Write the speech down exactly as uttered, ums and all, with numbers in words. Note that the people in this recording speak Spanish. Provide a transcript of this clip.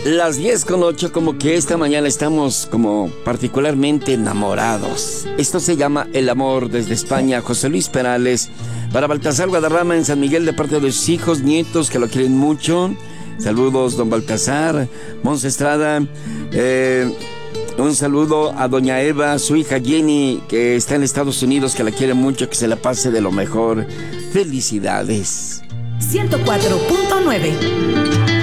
Las diez con ocho, como que esta mañana estamos como particularmente enamorados. Esto se llama El Amor desde España. José Luis Perales, para Baltasar Guadarrama en San Miguel, de parte de sus hijos, nietos que lo quieren mucho. Saludos, don Baltasar. Monse Estrada, eh, un saludo a doña Eva, su hija Jenny, que está en Estados Unidos, que la quiere mucho, que se la pase de lo mejor. Felicidades. ciento cuatro punto nueve